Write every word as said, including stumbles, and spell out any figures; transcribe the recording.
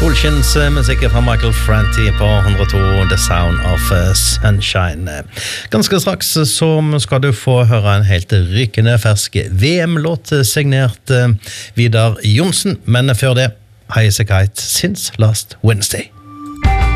Solskinnsmusikk fra Michael Franti på hundre og to The Sound of Sunshine. Ganske straks så skal du få høre en helt rykende fersk V M-låt signert Vidar Jonsen, men før det Highas a Kite Since Last Wednesday.